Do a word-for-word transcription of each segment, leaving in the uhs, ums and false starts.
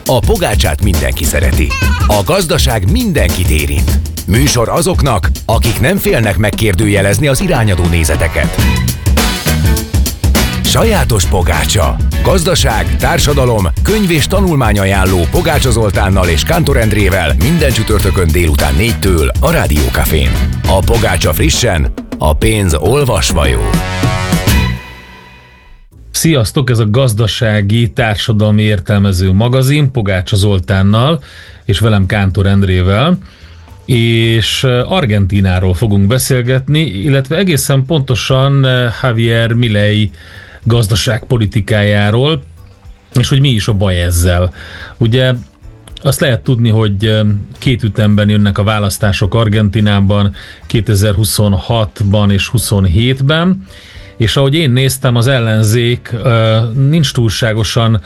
A pogácsát mindenki szereti. A gazdaság mindenkit érint. Műsor azoknak, akik nem félnek megkérdőjelezni az irányadó nézeteket. Sajátos pogácsa. Gazdaság, társadalom, könyv és tanulmányajánló Pogácsa Zoltánnal és Kántor Endrével minden csütörtökön délután négytől a Rádió Cafén. A pogácsa frissen, a pénz olvasva jó. Sziasztok, ez a gazdasági, társadalmi értelmező magazin Pogácsa Zoltánnal és velem Kántor Endrével, és Argentínáról fogunk beszélgetni, illetve egészen pontosan Javier Milei gazdaságpolitikájáról, és hogy mi is a baj ezzel. Ugye azt lehet tudni, hogy két ütemben jönnek a választások Argentínában, kétezer-huszonhatban és huszonhétben, és ahogy én néztem, az ellenzék nincs túlságosan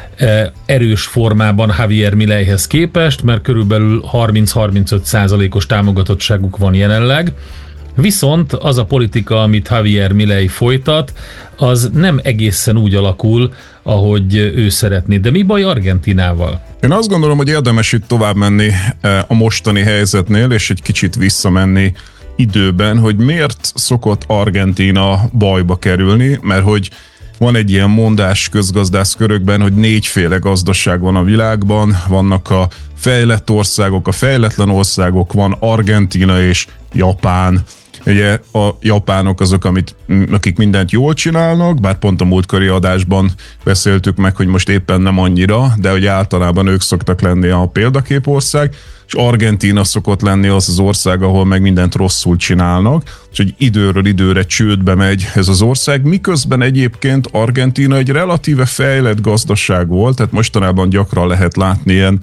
erős formában Javier Mileihez képest, mert körülbelül harminc-harmincöt százalékos támogatottságuk van jelenleg. Viszont az a politika, amit Javier Milei folytat, az nem egészen úgy alakul, ahogy ő szeretné. De mi baj Argentínával? Én azt gondolom, hogy érdemes itt tovább menni a mostani helyzetnél, és egy kicsit visszamenni időben, hogy miért szokott Argentína bajba kerülni, mert hogy van egy ilyen mondás közgazdász körökben, hogy négyféle gazdaság van a világban, vannak a fejlett országok, a fejletlen országok, van Argentína és Japán. Ugye a japánok azok, amit, akik mindent jól csinálnak, bár pont a múltkori adásban beszéltük meg, hogy most éppen nem annyira, de hogy általában ők szoktak lenni a példakép ország, és Argentína szokott lenni az az ország, ahol meg mindent rosszul csinálnak, és hogy időről időre csődbe megy ez az ország, miközben egyébként Argentína egy relatíve fejlett gazdaság volt, tehát mostanában gyakran lehet látni ilyen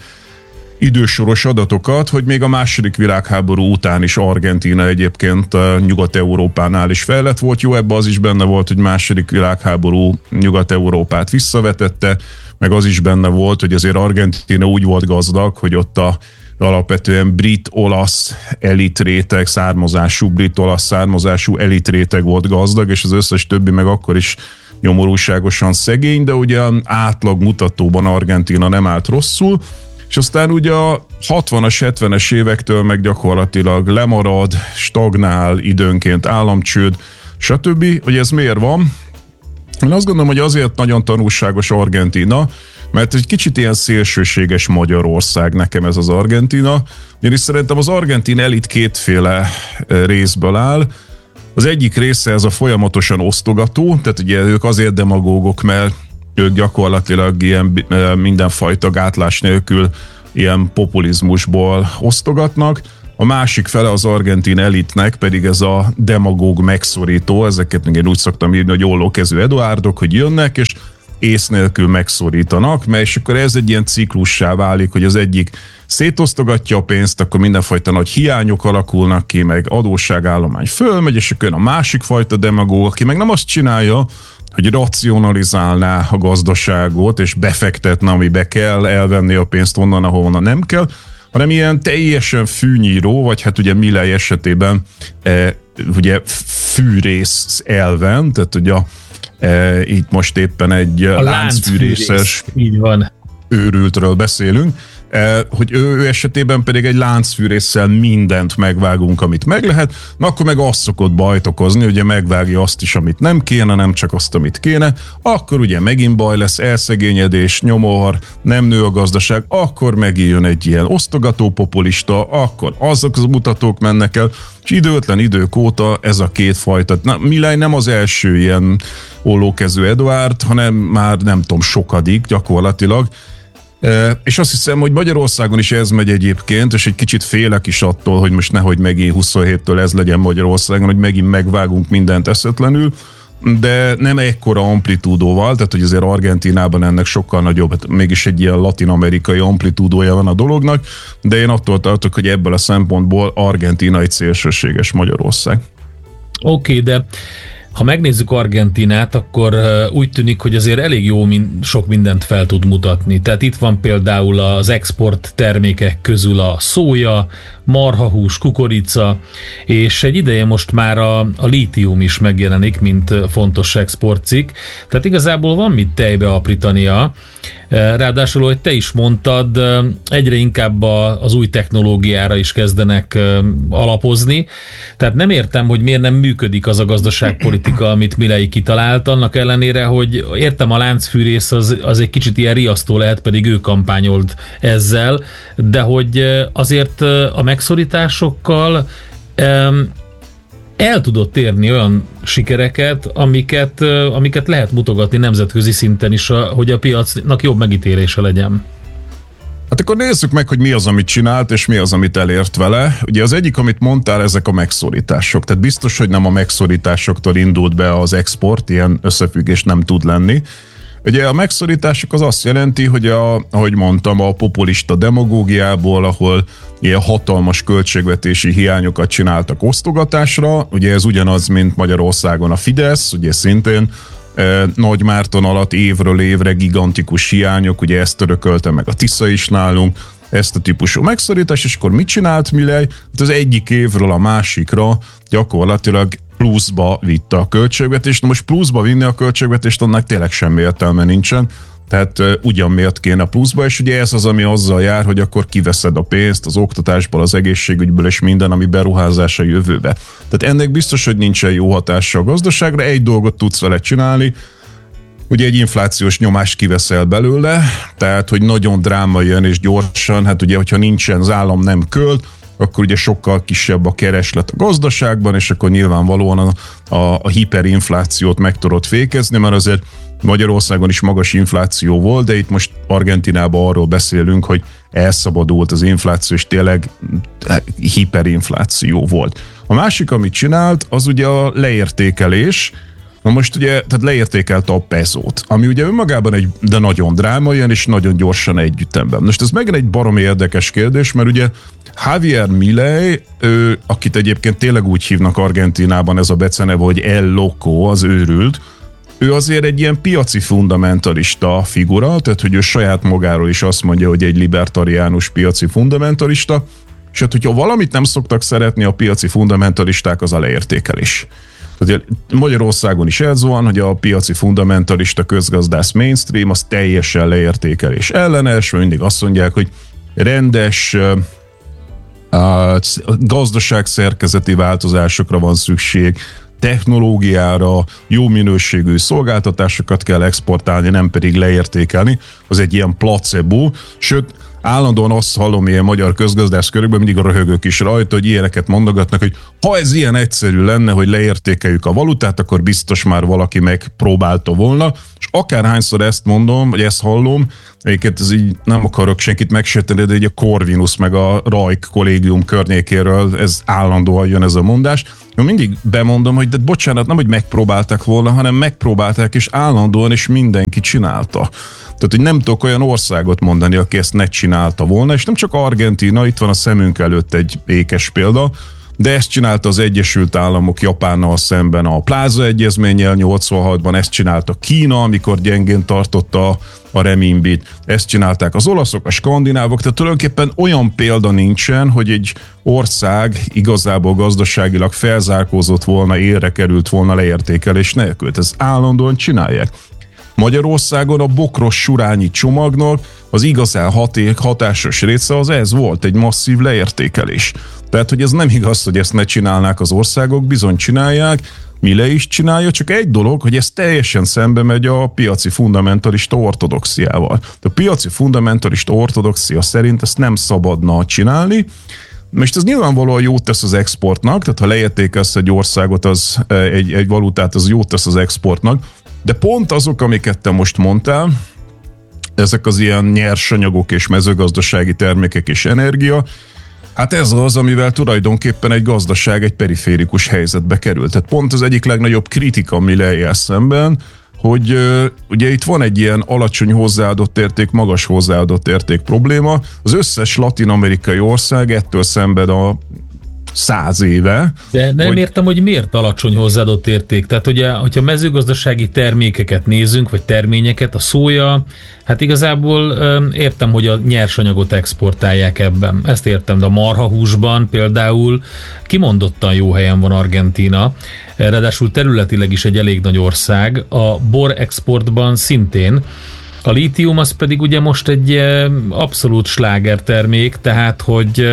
idősoros adatokat, hogy még a második világháború után is Argentína egyébként Nyugat-Európánál is fejlett volt. Jó, ebbe az is benne volt, hogy második világháború Nyugat-Európát visszavetette, meg az is benne volt, hogy azért Argentína úgy volt gazdag, hogy ott a alapvetően brit-olasz elitréteg, származású, brit-olasz származású elitréteg volt gazdag, és az összes többi meg akkor is nyomorúságosan szegény, de ugye átlag mutatóban Argentína nem állt rosszul, és aztán ugye a hatvanas, hetvenes évektől meg gyakorlatilag lemarad, stagnál, időnként államcsőd, stb. Hogy ez miért van? Én azt gondolom, hogy azért nagyon tanulságos Argentína, mert egy kicsit ilyen szélsőséges Magyarország nekem ez az Argentína. Én is szerintem az argentin elit kétféle részből áll. Az egyik része ez a folyamatosan osztogató, tehát ugye ők azért demagógok, mert ők gyakorlatilag ilyen mindenfajta gátlás nélkül ilyen populizmusból osztogatnak. A másik fele az argentin elitnek pedig ez a demagóg megszorító, ezeket még én úgy szoktam írni, hogy ollókezű Eduárdok, hogy jönnek, és ész nélkül megszorítanak, mert és akkor ez egy ilyen ciklussá válik, hogy az egyik szétosztogatja a pénzt, akkor mindenfajta nagy hiányok alakulnak ki, meg adósságállomány fölmegy, és akkor a másik fajta demagóg, aki meg nem azt csinálja, hogy racionalizálná a gazdaságot, és befektetne, amibe kell, elvenni a pénzt onnan, ahol nem kell, hanem ilyen teljesen fűnyíró, vagy hát ugye Milei esetében e, ugye fűrész elven, tehát ugye e, itt most éppen egy a láncfűrészes így van. őrültről beszélünk, hogy ő, ő esetében pedig egy láncfűrésszel mindent megvágunk, amit meg lehet, na akkor meg azt szokott bajt okozni, ugye megvágja azt is, amit nem kéne, nem csak azt, amit kéne, akkor ugye megint baj lesz, elszegényedés, nyomor, nem nő a gazdaság, akkor megjön egy ilyen osztogató populista, akkor azok az mutatók mennek el, és időtlen idők óta ez a két fajta. Na, Milei nem az első ilyen ollókezű Eduárd, hanem már nem tudom, sokadik gyakorlatilag. E, és azt hiszem, hogy Magyarországon is ez megy egyébként, és egy kicsit félek is attól, hogy most nehogy megint huszonhéttől ez legyen Magyarországon, hogy megint megvágunk mindent eszetlenül, de nem ekkora amplitúdóval, tehát hogy azért Argentínában ennek sokkal nagyobb, hát mégis egy ilyen latin-amerikai amplitúdója van a dolognak, de én attól tartok, hogy ebből a szempontból Argentína egy szélsőséges Magyarország. Oké, okay, de ha megnézzük Argentinát, akkor úgy tűnik, hogy azért elég jó min- sok mindent fel tud mutatni. Tehát itt van például az export termékek közül a szója, marhahús, kukorica, és egy ideje most már a, a lítium is megjelenik, mint fontos exportcikk. Tehát igazából van mit tejbe aprítania. Ráadásul, hogy te is mondtad, egyre inkább az új technológiára is kezdenek alapozni. Tehát nem értem, hogy miért nem működik az a gazdaságpolitika, amit Milei kitalált, annak ellenére, hogy értem, a láncfűrész az, az egy kicsit ilyen riasztó lehet, pedig ő kampányolt ezzel, de hogy azért a megszorításokkal el tudott érni olyan sikereket, amiket, amiket lehet mutogatni nemzetközi szinten is, hogy a piacnak jobb megítélése legyen. Hát akkor nézzük meg, hogy mi az, amit csinált, és mi az, amit elért vele. Ugye az egyik, amit mondtál, ezek a megszorítások. Tehát biztos, hogy nem a megszorításoktól indult be az export, ilyen összefüggés nem tud lenni. Ugye a megszorítások az azt jelenti, hogy a, ahogy mondtam, a populista demagógiából, ahol ilyen hatalmas költségvetési hiányokat csináltak osztogatásra, ugye ez ugyanaz, mint Magyarországon a Fidesz, ugye szintén eh, Nagy Márton alatt évről évre gigantikus hiányok, ugye ezt örökölte meg a Tisza is nálunk, ezt a típusú megszorítás, és akkor mit csinált Milei? Hát az egyik évről a másikra gyakorlatilag pluszba vitte a költségvetést. Na most pluszba vinni a költségvetést, annak tényleg semmi értelme nincsen. Tehát uh, ugyan miért kéne pluszba, és ugye ez az, ami azzal jár, hogy akkor kiveszed a pénzt az oktatásból, az egészségügyből és minden, ami beruházás a jövőbe. Tehát ennek biztos, hogy nincsen jó hatása a gazdaságra, egy dolgot tudsz vele csinálni, ugye egy inflációs nyomást kiveszel belőle, tehát hogy nagyon drámaian és gyorsan, hát ugye, hogyha nincsen, az állam nem költ, akkor ugye sokkal kisebb a kereslet a gazdaságban, és akkor nyilvánvalóan a, a, a hiperinflációt meg tudod fékezni, mert azért Magyarországon is magas infláció volt, de itt most Argentinában arról beszélünk, hogy elszabadult az infláció, és tényleg hiperinfláció volt. A másik, amit csinált, az ugye a leértékelés. Na most ugye, tehát leértékelte a pezót, ami ugye önmagában egy, de nagyon drámaian és nagyon gyorsan együttemben. Most ez megint egy baromi érdekes kérdés, mert ugye Javier Milei, ő, akit egyébként tényleg úgy hívnak Argentinában, ez a beceneve, hogy El Loco, az őrült, ő azért egy ilyen piaci fundamentalista figura, tehát hogy ő saját magáról is azt mondja, hogy egy libertariánus piaci fundamentalista, és hát hogyha valamit nem szoktak szeretni a piaci fundamentalisták, az a leértékelés. Tehát Magyarországon is ez van, hogy a piaci fundamentalista közgazdász mainstream az teljesen leértékelés ellenes, mert mindig azt mondják, hogy rendes a gazdaságszerkezeti változásokra van szükség, technológiára, jó minőségű szolgáltatásokat kell exportálni, nem pedig leértékelni. Az egy ilyen placebo, sőt, állandóan azt hallom ilyen magyar közgazdász körökben, mindig röhögök is rajta, hogy ilyeneket mondogatnak, hogy ha ez ilyen egyszerű lenne, hogy leértékeljük a valutát, akkor biztos már valaki megpróbálta volna, és akárhányszor ezt mondom, vagy ezt hallom, egyébként ez így nem akarok senkit megsérteni, de így a Corvinus meg a Rajk kollégium környékéről ez állandóan jön ez a mondás. Én mindig bemondom, hogy de bocsánat, nem hogy megpróbálták volna, hanem megpróbálták, és állandóan, és mindenki csinálta. Tehát, hogy nem tudok olyan országot mondani, aki ezt ne csinálta volna, és nem csak Argentína, itt van a szemünk előtt egy ékes példa, de ezt csinálta az Egyesült Államok Japánnal szemben a Plaza egyezménnyel nyolcvanhatban, ezt csinálta Kína, amikor gyengén tartotta a renminbit, ezt csinálták az olaszok, a skandinávok, tehát tulajdonképpen olyan példa nincsen, hogy egy ország igazából gazdaságilag felzárkózott volna, élre került volna leértékelés nélkül. Ez állandóan csinálják. Magyarországon a bokros surányi csomagnak az igazán haték, hatásos része az ez volt, egy masszív leértékelés. Tehát, hogy ez nem igaz, hogy ezt ne csinálnák az országok, bizony csinálják, Milei is csinálja, csak egy dolog, hogy ez teljesen szembe megy a piaci fundamentalista ortodoxiával. A piaci fundamentalista ortodoxia szerint ezt nem szabadna csinálni, most ez nyilvánvalóan jót tesz az exportnak, tehát ha leértékelsz egy országot, az, egy, egy valutát, az jót tesz az exportnak, de pont azok, amiket te most mondtál, ezek az ilyen nyersanyagok és mezőgazdasági termékek és energia, hát ez az, amivel tulajdonképpen egy gazdaság egy periférikus helyzetbe került. Tehát pont az egyik legnagyobb kritika Milei szemben, hogy uh, ugye itt van egy ilyen alacsony hozzáadott érték, magas hozzáadott érték probléma. Az összes latin-amerikai ország ettől szemben a száz éve. De nem hogy... értem, hogy miért alacsony hozzáadott érték. Tehát ugye, hogyha mezőgazdasági termékeket nézünk, vagy terményeket, a szója, hát igazából értem, hogy a nyersanyagot exportálják ebben. Ezt értem, de a marhahúsban például kimondottan jó helyen van Argentína, ráadásul területileg is egy elég nagy ország. A bor exportban szintén. A lítium az pedig ugye most egy abszolút slágertermék, tehát hogy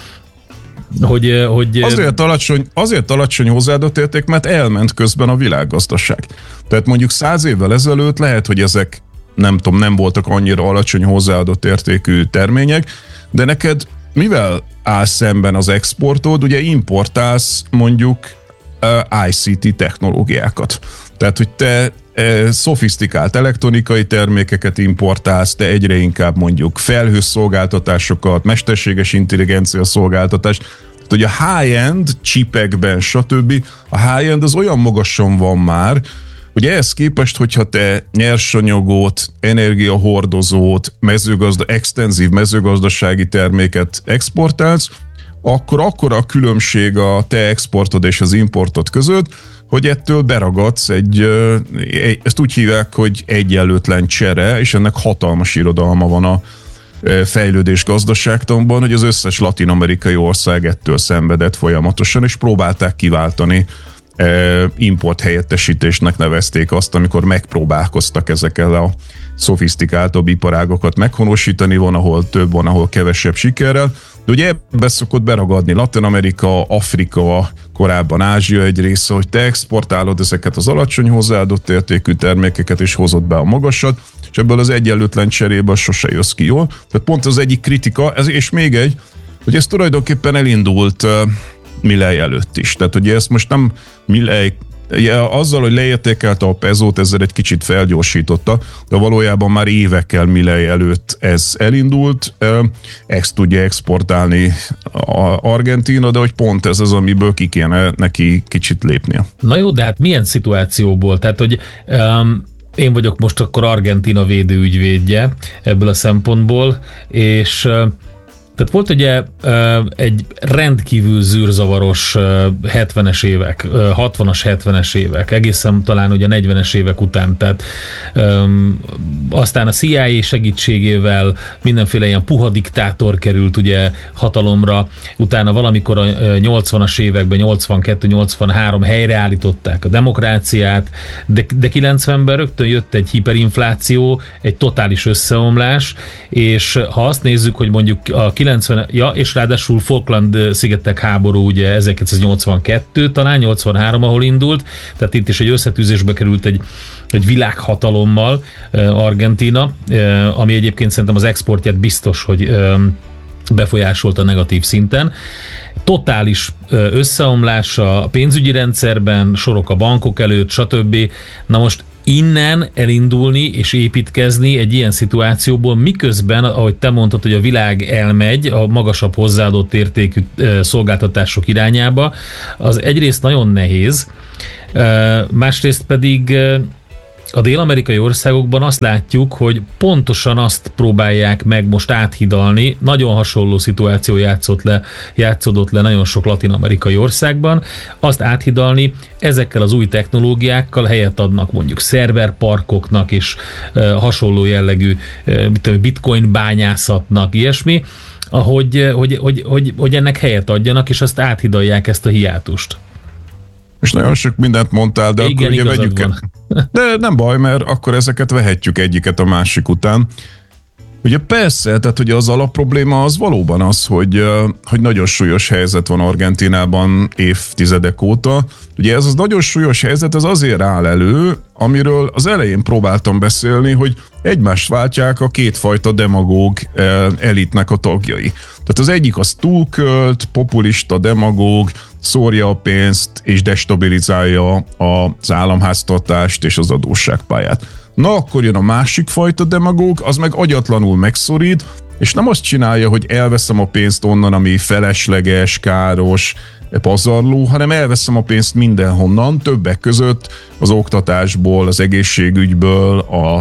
Hogy, hogy... Azért alacsony, azért alacsony hozzáadott érték, mert elment közben a világgazdaság. Tehát mondjuk száz évvel ezelőtt lehet, hogy ezek nem tudom, nem voltak annyira alacsony hozzáadott értékű termények, de neked mivel áll szemben az exportod, ugye importálsz mondjuk uh, I C T technológiákat. Tehát, hogy te uh, szofisztikált elektronikai termékeket importálsz, te egyre inkább mondjuk felhőszolgáltatásokat, mesterséges intelligencia szolgáltatást, tehát, hogy a high-end chipekben, stb. A high-end az olyan magasan van már, hogy ehhez képest, hogyha te nyersanyagot, energiahordozót, mezőgazda, extenzív mezőgazdasági terméket exportálsz, akkor akkora a különbség a te exportod és az importod között, hogy ettől beragadsz egy, egy, ezt úgy hívják, hogy egyenlőtlen csere, és ennek hatalmas irodalma van a fejlődés gazdaságtanban, hogy az összes latin-amerikai ország ettől szenvedett folyamatosan, és próbálták kiváltani, import helyettesítésnek nevezték azt, amikor megpróbálkoztak ezekkel a szofisztikáltabb iparágokat meghonosítani, van, ahol több, van, ahol kevesebb sikerrel. De ugye ebbe szokott beragadni Latin-Amerika, Afrika, korábban Ázsia egy része, hogy te exportálod ezeket az alacsony hozzáadott értékű termékeket, és hozod be a magasat, és ebből az egyenlőtlen cseréből sose jössz ki jól. Tehát pont az egyik kritika, ez, és még egy, hogy ez tulajdonképpen elindult uh, Milei előtt is. Tehát ugye ezt most nem Milei, azzal, hogy leértékelte a pezót, ezzel egy kicsit felgyorsította, de valójában már évekkel Milei előtt ez elindult, ezt tudja exportálni a Argentína, de hogy pont ez az, amiből ki kéne neki kicsit lépnie. Na jó, de hát milyen szituációból? Tehát, hogy um, én vagyok most akkor Argentína védőügyvédje ebből a szempontból, és uh, tehát volt ugye egy rendkívül zűrzavaros hetvenes évek, hatvanas, hetvenes évek, egészen talán ugye negyvenes évek után, tehát um, aztán a C I A segítségével mindenféle ilyen puha diktátor került ugye hatalomra, utána valamikor a nyolcvanas években, nyolcvankettő nyolcvanhárom helyreállították a demokráciát, de, de kilencvenben rögtön jött egy hiperinfláció, egy totális összeomlás, és ha azt nézzük, hogy mondjuk a kilencven, ja, és ráadásul Falkland-szigetek háború ugye ezerkilencszáznyolcvankettő, talán nyolcvanhárom, ahol indult, tehát itt is egy összetűzésbe került egy, egy világhatalommal uh, Argentína, uh, ami egyébként szerintem az exportját biztos, hogy um, befolyásolta negatív szinten. Totális uh, összeomlás a pénzügyi rendszerben, sorok a bankok előtt, stb. Na most innen elindulni és építkezni egy ilyen szituációból, miközben, ahogy te mondtad, hogy a világ elmegy a magasabb hozzáadott értékű szolgáltatások irányába, az egyrészt nagyon nehéz, másrészt pedig a dél-amerikai országokban azt látjuk, hogy pontosan azt próbálják meg most áthidalni, nagyon hasonló szituáció játszott le, játszódott le nagyon sok latin-amerikai országban, azt áthidalni, ezekkel az új technológiákkal helyet adnak mondjuk szerverparkoknak és e, hasonló jellegű e, bitcoin bányászatnak, ilyesmi, ahogy, hogy, hogy, hogy, hogy ennek helyet adjanak, és azt áthidalják ezt a hiátust. És nagyon sok mindent mondtál, de igen, akkor ugye vegyük el. De nem baj, mert akkor ezeket vehetjük egyiket a másik után. Ugye persze, tehát ugye az alapprobléma az valóban az, hogy, hogy nagyon súlyos helyzet van Argentínában évtizedek óta. Ugye ez az nagyon súlyos helyzet, ez azért áll elő, amiről az elején próbáltam beszélni, hogy egymást váltják a kétfajta demagóg elitnek a tagjai. Tehát az egyik az túlkölt, populista demagóg, szórja a pénzt és destabilizálja az államháztartást és az adósságpályát. Na, akkor jön a másik fajta demagóg, az meg agyatlanul megszorít, és nem azt csinálja, hogy elveszem a pénzt onnan, ami felesleges, káros, pazarló, hanem elveszem a pénzt mindenhonnan, többek között az oktatásból, az egészségügyből, a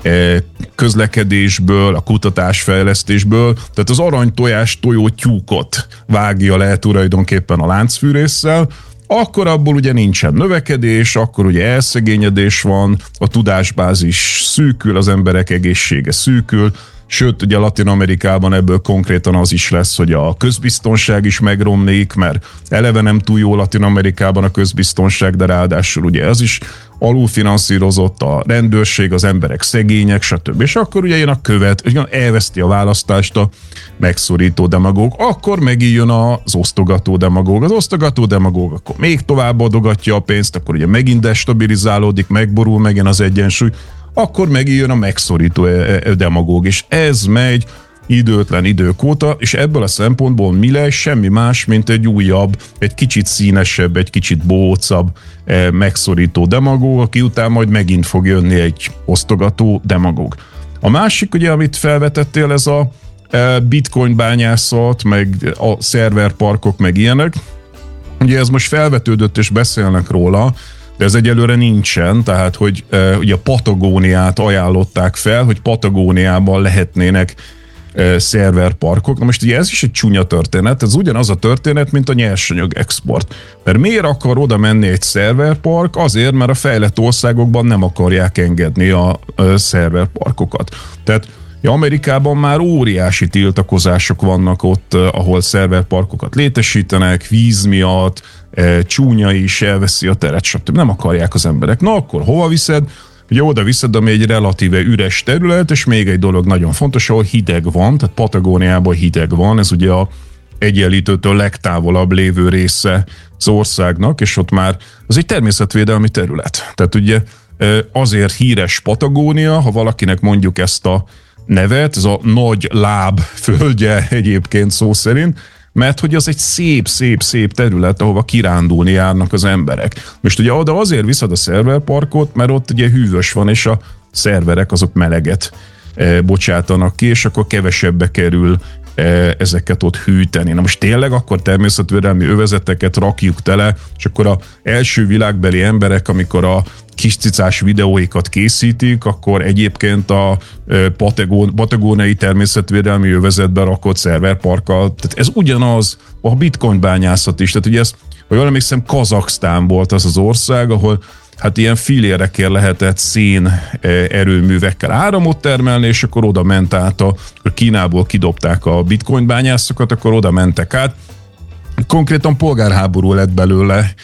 közlekedésből, a kutatásfejlesztésből, tehát az aranytojás tojó tyúkot vágja le tulajdonképpen a láncfűrésszel, akkor abból ugye nincsen növekedés, akkor ugye elszegényedés van, a tudásbázis szűkül, az emberek egészsége szűkül, sőt, ugye Latin-Amerikában ebből konkrétan az is lesz, hogy a közbiztonság is megromlik, mert eleve nem túl jó Latin-Amerikában a közbiztonság, de ráadásul ugye ez is alulfinanszírozott, a rendőrség, az emberek szegények, stb. És akkor ugye jön a követ, elveszti a választást a megszorító demagóg, akkor megint jön az osztogató demagóg. Az osztogató demagóg akkor még tovább adogatja a pénzt, akkor ugye megint destabilizálódik, megborul megint az egyensúly, akkor megint jön a megszorító demagóg, és ez megy időtlen idők óta, és ebből a szempontból mi lesz semmi más, mint egy újabb, egy kicsit színesebb, egy kicsit bócabb megszorító demagóg, aki után majd megint fog jönni egy osztogató demagóg. A másik, ugye, amit felvetettél, ez a bitcoin bányászat, meg a szerverparkok, meg ilyenek. Ugye ez most felvetődött, és beszélnek róla, de ez egyelőre nincsen, tehát hogy e, ugye Patagóniát ajánlották fel, hogy Patagóniában lehetnének e, szerverparkok. Na most ugye ez is egy csúnya történet, ez ugyanaz a történet, mint a nyersanyag export. Mert miért akar oda menni egy szerverpark? Azért, mert a fejlett országokban nem akarják engedni a, a szerverparkokat. Tehát ja, Amerikában már óriási tiltakozások vannak ott, ahol szerverparkokat létesítenek, víz miatt, csúnya is, elveszi a teret, stb. Nem akarják az emberek. Na akkor hova viszed? Ugye oda viszed, ami egy relatíve üres terület, és még egy dolog nagyon fontos, ahol hideg van, tehát Patagóniában hideg van, ez ugye a Egyenlítőtől legtávolabb lévő része az országnak, és ott már az egy természetvédelmi terület. Tehát ugye azért híres Patagónia, ha valakinek mondjuk ezt a nevet, ez a nagy láb földje egyébként szó szerint, mert hogy az egy szép-szép-szép terület, ahova kirándulni járnak az emberek. Most ugye oda azért viszed a szerverparkot, mert ott ugye hűvös van, és a szerverek azok meleget e, bocsátanak ki, és akkor kevesebbe kerül e, ezeket ott hűteni. Na most tényleg akkor természetvédelmi övezeteket rakjuk tele, és akkor az első világbeli emberek, amikor a kis cicás videóikat készítik, akkor egyébként a Patagón, patagóniai természetvédelmi övezetben rakott szerverparkkal, tehát ez ugyanaz a bitcoin bányászat is, tehát ugye ez, ha jól emlékszem, Kazaksztán volt az az ország, ahol hát ilyen fillérekért lehetett szén erőművekkel áramot termelni, és akkor oda ment át, a, akkor Kínából kidobták a bitcoin bányászokat, akkor oda mentek át. Konkrétan polgárháború lett belőle,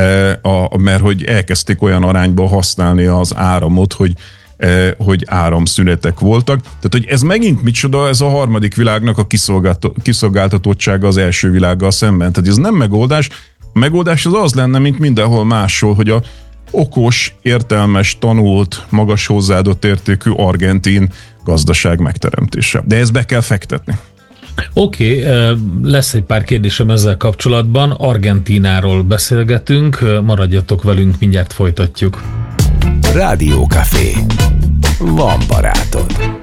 a, mert hogy elkezdték olyan arányban használni az áramot, hogy, hogy áramszünetek voltak. Tehát, hogy ez megint micsoda, ez a harmadik világnak a kiszolgáltatottsága az első világgal szemben. Tehát ez nem megoldás. A megoldás az az lenne, mint mindenhol máshol, hogy a okos, értelmes, tanult, magas hozzáadott értékű argentin gazdaság megteremtése. De ezt be kell fektetni. Oké, okay, lesz egy pár kérdésem ezzel kapcsolatban. Argentínáról beszélgetünk, maradjatok velünk, mindjárt folytatjuk. Rádiókafé. Van barátod.